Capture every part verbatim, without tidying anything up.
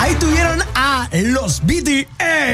Ahí tuvieron a los B T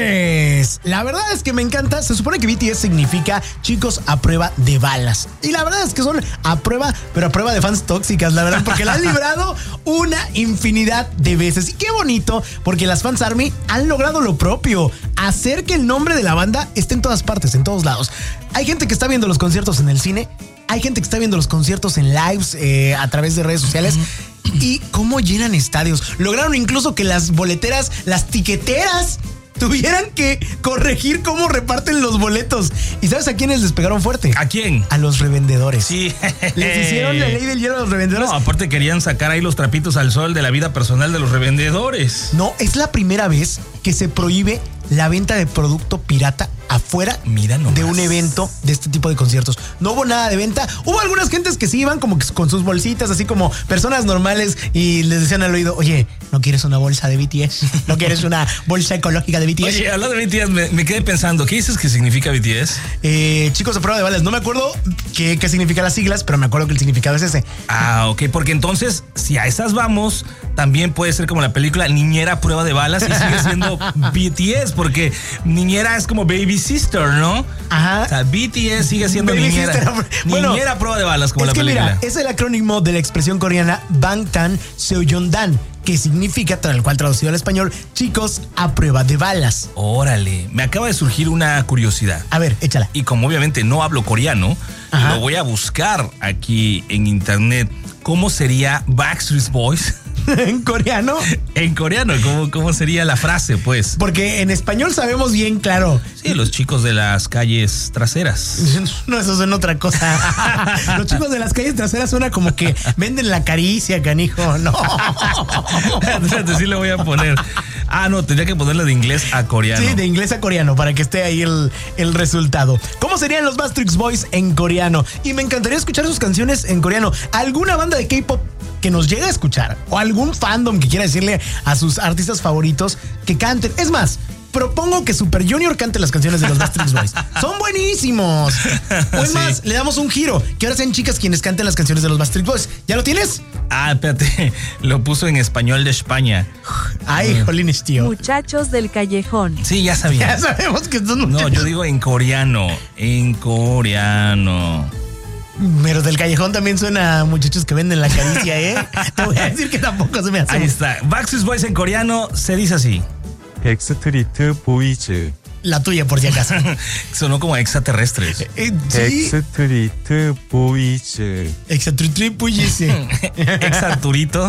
S. La verdad es que me encanta. Se supone que B T S significa chicos a prueba de balas. Y la verdad es que son a prueba, pero a prueba de fans tóxicas, la verdad, porque la han librado una infinidad de veces. Y qué bonito, porque las fans ARMY han logrado lo propio: hacer que el nombre de la banda esté en todas partes, en todos lados. Hay gente que está viendo los conciertos en el cine. Hay gente que está viendo los conciertos en lives eh, a través de redes sociales. Y cómo llenan estadios. Lograron incluso que las boleteras, las tiqueteras, tuvieran que corregir cómo reparten los boletos. ¿Y sabes a quiénes les pegaron fuerte? ¿A quién? A los revendedores. Sí. Les hicieron la ley del hielo a los revendedores. No, aparte querían sacar ahí los trapitos al sol de la vida personal de los revendedores. No, es la primera vez que se prohíbe la venta de producto pirata afuera Mira nomás. de un evento de este tipo de conciertos. No hubo nada de venta. Hubo algunas gentes que sí iban como que con sus bolsitas, así como personas normales, y les decían al oído: oye, ¿no quieres una bolsa de B T S? ¿No quieres una bolsa ecológica de B T S? Oye, hablando de B T S, me, me quedé pensando, ¿qué dices que significa B T S? Eh, chicos a prueba de balas. No me acuerdo qué, qué significan las siglas, pero me acuerdo que el significado es ese. Ah, ok, porque entonces, si a esas vamos, también puede ser como la película Niñera a prueba de balas y sigue siendo B T S, porque Niñera es como Baby Sister, ¿no? Ajá. O sea, B T S sigue siendo Baby Niñera, Sister. Bueno, Niñera a prueba de balas, como es la que película. Mira, es el acrónimo de la expresión coreana Bangtan Seoyeondan, que significa, tal cual traducido al español, chicos a prueba de balas. Órale, me acaba de surgir una curiosidad. A ver, échala. Y como obviamente no hablo coreano, Ajá. lo voy a buscar aquí en internet. ¿Cómo sería Backstreet Boys? ¿En coreano? En coreano, ¿cómo, cómo sería la frase, pues? Porque en español sabemos bien claro. Sí, los chicos de las calles traseras. No, eso suena otra cosa. Los chicos de las calles traseras suena como que venden la caricia, canijo. No. Espérate, sí le voy a poner. Ah, no, tendría que ponerle de inglés a coreano. Sí, de inglés a coreano, para que esté ahí el, el resultado. ¿Cómo serían los Backstreet Boys en coreano? Y me encantaría escuchar sus canciones en coreano. ¿Alguna banda de K-pop que nos llegue a escuchar, o algún fandom que quiera decirle a sus artistas favoritos que canten? Es más, propongo que Super Junior cante las canciones de los Backstreet Boys. Son buenísimos. O es Sí. más, le damos un giro, que ahora sean chicas quienes canten las canciones de los Backstreet Boys. ¿Ya lo tienes? Ah, espérate, lo puso en español de España. Ay, jolines, tío. Muchachos del callejón. Sí, ya sabía. Ya sabemos que son No, muchachos. yo digo en coreano. En coreano. Pero del callejón también suena a muchachos que venden la caricia, ¿eh? Te voy a decir que tampoco se me hace. Ahí está. Backstreet Boys en coreano se dice así. 백스트리트 보이즈. La tuya, por si acaso. Sonó como extraterrestres. Eh, sí. 백스트리트 보이즈. Exatripuyese. Ex Arturito.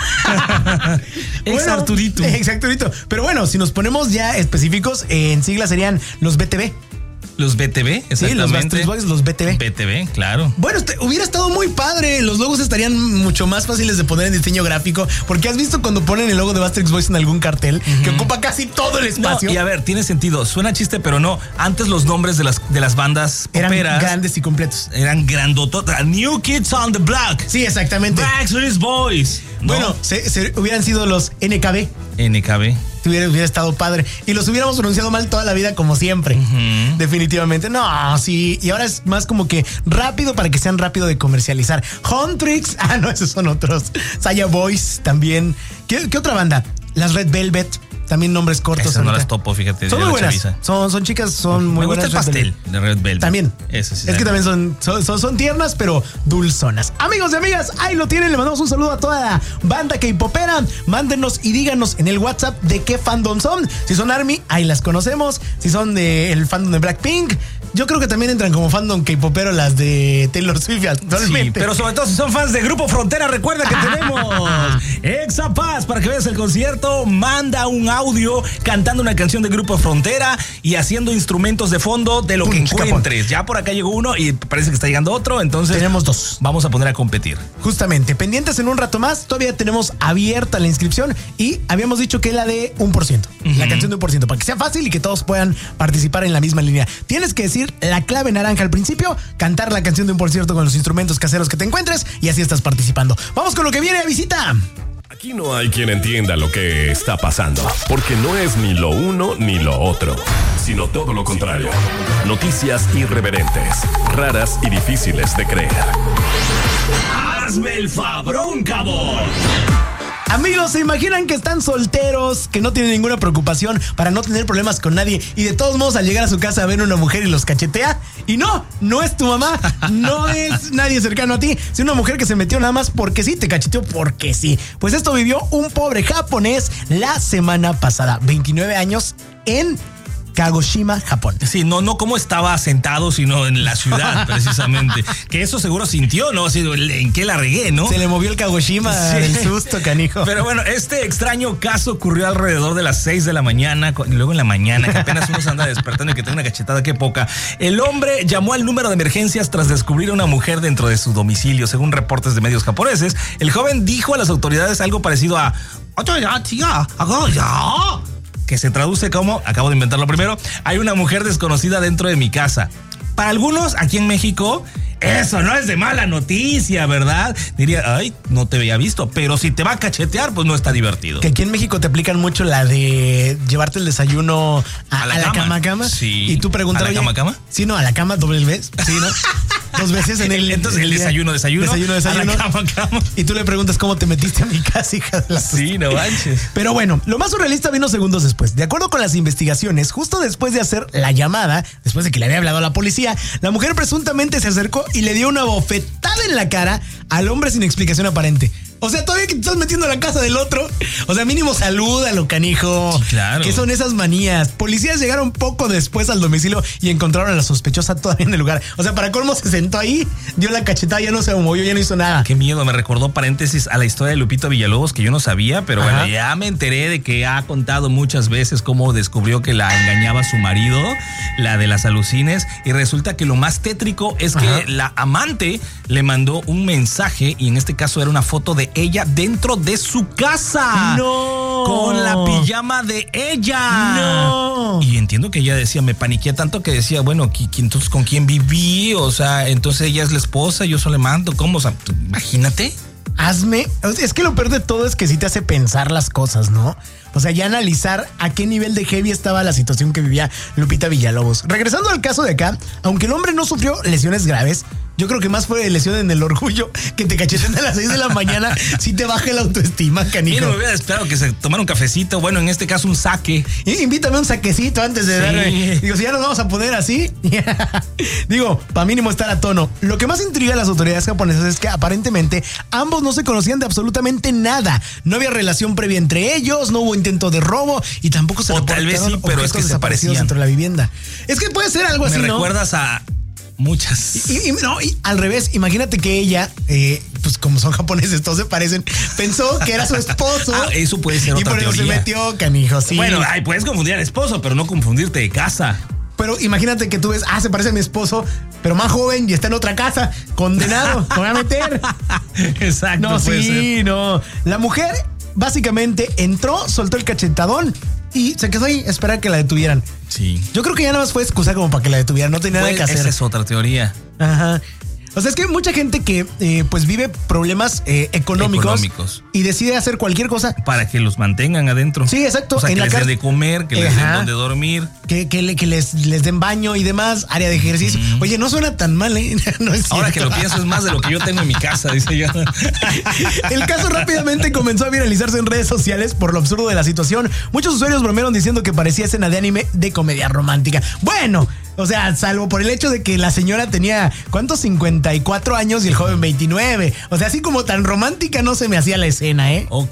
Ex Bueno, Arturito. Ex Arturito. Pero bueno, si nos ponemos ya específicos, en siglas serían los B T V. Los B T V, Sí, los Backstreet exactamente. Boys, los B T V. B T V, claro. Bueno, este, hubiera estado muy padre. Los logos estarían mucho más fáciles de poner en diseño gráfico. Porque has visto cuando ponen el logo de Backstreet Boys en algún cartel, que ocupa casi todo el No, espacio. y a ver, tiene sentido. Suena chiste, pero no. Antes los nombres de las, de las bandas Eran poperas grandes y completos. eran grandototas. New Kids on the Block. Sí, exactamente. Backstreet Boys. ¿no? Bueno, se, se hubieran sido los N K B. N K B. Hubiera, hubiera estado padre. Y los hubiéramos pronunciado mal toda la vida, como siempre. Uh-huh. Definitivamente. No, sí. Y ahora es más como que rápido, para que sean rápido de comercializar. Huntrix. Ah, no, esos son otros. Saya Boys también. ¿Qué, qué otra banda? Las Red Velvet. También nombres cortos. Esas no ahorita. las topo, fíjate. Son de muy la buenas. chaviza. Son, son chicas, son muy Me gusta buenas. el Red pastel Velvet. de Red Velvet. También. Eso sí. Es que también son, son, son, son tiernas, pero dulzonas. Amigos y amigas, ahí lo tienen. Le mandamos un saludo a toda la banda K-popera. Mándenos y díganos en el WhatsApp de qué fandom son. Si son ARMY, ahí las conocemos. Si son del fandom de Blackpink, yo creo que también entran como fandom K-popero las de Taylor Swift actualmente. Sí, pero sobre todo si son fans de Grupo Frontera, recuerda que tenemos Exapaz para que veas el concierto. Manda un audio cantando una canción de Grupo Frontera y haciendo instrumentos de fondo de lo Pum, que chica, encuentres. Ya por acá llegó uno y parece que está llegando otro, entonces Tenemos dos. vamos a poner a competir. Justamente, pendientes en un rato más. Todavía tenemos abierta la inscripción y habíamos dicho que la de un por ciento. La canción de un por ciento, para que sea fácil y que todos puedan participar en la misma línea. Tienes que decir la clave naranja al principio, cantar la canción de un por ciento con los instrumentos caseros que te encuentres y así estás participando. Vamos con lo que viene a visita. Aquí no hay quien entienda lo que está pasando, porque no es ni lo uno ni lo otro, sino todo lo contrario. Noticias irreverentes, raras y difíciles de creer. ¡Hazme el fabrón, cabrón! Amigos, ¿se imaginan que están solteros, que no tienen ninguna preocupación para no tener problemas con nadie y de todos modos al llegar a su casa ven a una mujer y los cachetea? Y no, no es tu mamá, no es nadie cercano a ti, es una mujer que se metió nada más porque sí, te cacheteó porque sí. Pues esto vivió un pobre japonés la semana pasada, veintinueve años en Kagoshima, Japón. Sí, no, no cómo estaba sentado, sino en la ciudad, precisamente. Que eso seguro sintió, ¿no? Así, ¿en qué la regué, no? Se le movió el Kagoshima Sí. del susto, canijo. Pero bueno, este extraño caso ocurrió alrededor de las seis de la mañana, y luego en la mañana, que apenas uno se anda despertando y que tiene una cachetada, qué poca. El hombre llamó al número de emergencias tras descubrir a una mujer dentro de su domicilio, según reportes de medios japoneses. El joven dijo a las autoridades algo parecido a... que se traduce como, acabo de inventarlo primero, hay una mujer desconocida dentro de mi casa. Para algunos, aquí en México, eso no es de mala noticia, ¿verdad? Diría, ay, no te había visto, pero si te va a cachetear, pues no está divertido. Que aquí en México te aplican mucho la de llevarte el desayuno a, ¿A la a la cama? cama cama. Sí. Y tú preguntas, ¿A la oye, cama, cama? Sí, no, a la cama doble vez. Sí, ¿no? Dos veces en el... Entonces, el día. desayuno, desayuno. Desayuno, desayuno. A la cama, cama. Y tú le preguntas cómo te metiste a mi casa, hija de la... Sí, no manches. Pero bueno, lo más surrealista vino segundos después. De acuerdo con las investigaciones, justo después de hacer la llamada, después de que le había hablado a la policía, la mujer presuntamente se acercó y le dio una bofetada en la cara al hombre sin explicación aparente. O sea, todavía que te estás metiendo a la casa del otro. O sea, mínimo salúdalo, canijo. Sí, claro. ¿Qué son esas manías? Policías llegaron poco después al domicilio y encontraron a la sospechosa todavía en el lugar. O sea, para colmo se sentó ahí, dio la cachetada, ya no se movió, ya no hizo nada. Qué miedo, me recordó paréntesis a la historia de Lupito Villalobos que yo no sabía, pero Ajá. bueno, ya me enteré de que ha contado muchas veces cómo descubrió que la engañaba su marido, la de las alucines, y resulta que lo más tétrico es que Ajá. la amante le mandó un mensaje y en este caso era una foto de ella dentro de su casa. ¡No! Con la pijama de ella. ¡No! Y entiendo que ella decía, me paniqué tanto que decía, bueno, entonces ¿con quién viví? O sea, entonces ella es la esposa, yo solo le mando, ¿cómo? O sea, imagínate. Hazme, es que lo peor de todo es que sí te hace pensar las cosas, ¿no? O sea, ya analizar a qué nivel de heavy estaba la situación que vivía Lupita Villalobos. Regresando al caso de acá, aunque el hombre no sufrió lesiones graves, yo creo que más fue lesión en el orgullo, que te cacheten a las seis de la mañana, sí te baja la autoestima, canijo. Mira, me hubiera esperado que se tomara un cafecito, bueno, en este caso un saque. Y invítame un saquecito antes de Sí. darme. Digo, si ya nos vamos a poner así. Digo, para mínimo estar a tono. Lo que más intriga a las autoridades japonesas es que aparentemente ambos no se conocían de absolutamente nada. No había relación previa entre ellos, no hubo intento de robo y tampoco se O tal vez reportaron sí, pero es objetos que se desaparecidos parecían. dentro de la vivienda. Es que puede ser algo Me así, ¿no? recuerdas a muchas. Y, y- no, y al revés, imagínate que ella, eh, pues como son japoneses, todos se parecen, pensó que era su esposo. Ah, eso puede ser y otra por eso teoría. se metió, canijo, sí. Bueno, ay, puedes confundir al esposo, pero no confundirte de casa. Pero imagínate que tú ves, ah, se parece a mi esposo, pero más joven y está en otra casa, condenado, me voy a meter. Exacto, No, puede sí, ser. no. La mujer básicamente entró, soltó el cachetadón y se quedó ahí a esperar que la detuvieran. Sí. Yo creo que ya nada más fue excusa como para que la detuvieran, no tenía nada Pues, que hacer. esa es otra teoría. Ajá. O sea, es que hay mucha gente que eh, pues vive problemas eh, económicos, Económicos. y decide hacer cualquier cosa. Para que los mantengan adentro. Sí, exacto. O sea, En que la les den car- de comer, que les den Ajá. donde dormir. Que, que, le- que les, les den baño y demás, área de ejercicio. Mm. Oye, no suena tan mal, ¿eh? No es Ahora que cierto. lo pienso es más de lo que yo tengo en mi casa, dice yo. El caso rápidamente comenzó a viralizarse en redes sociales por lo absurdo de la situación. Muchos usuarios bromearon diciendo que parecía escena de anime de comedia romántica. Bueno, o sea, salvo por el hecho de que la señora tenía, ¿cuántos? cincuenta y cuatro años y el joven veintinueve. O sea, así como tan romántica no se me hacía la escena, ¿eh? Ok.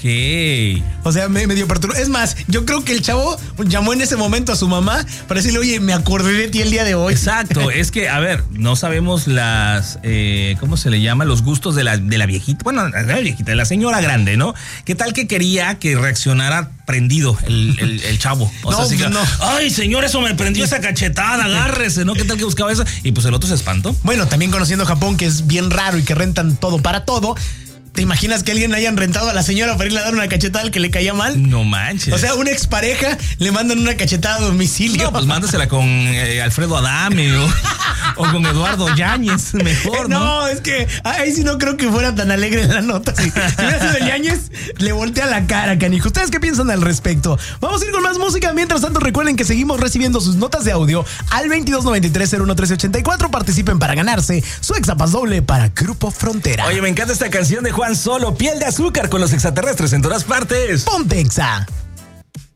O sea, me, me dio perturbación. Es más, yo creo que el chavo llamó en ese momento a su mamá para decirle, oye, me acordé de ti el día de hoy. Exacto, es que, a ver, no sabemos las, eh, ¿cómo se le llama? Los gustos de la, de la viejita, bueno, de la viejita, de la señora grande, ¿no? ¿Qué tal que quería que reaccionara prendido el, el, el chavo? O No, sea, así que, no. ay, señor, eso me prendió esa cachetada, agárrese, ¿no? ¿Qué tal que buscaba eso? Y pues el otro se espantó. Bueno, también conociendo Japón, que es bien raro y que rentan todo para todo, ¿te imaginas que alguien hayan rentado a la señora para irle a dar una cachetada al que le caía mal? No manches. O sea, una expareja le mandan una cachetada a domicilio. no, pues mándasela con eh, Alfredo Adame o, o con Eduardo Yáñez, mejor, ¿no? No, es que ahí sí no creo que fuera tan alegre la nota. Si, si hubiera sido el Yáñez, le voltea la cara, canijo. ¿Ustedes qué piensan al respecto? Vamos a ir con más música. Mientras tanto, recuerden que seguimos recibiendo sus notas de audio al veintidós noventa y tres cero uno trece ochenta y cuatro. Participen para ganarse su exapas doble para Grupo Frontera. Oye, me encanta esta canción de Juan Juan Solo, Piel de Azúcar con los extraterrestres en todas partes. Ponte Exa.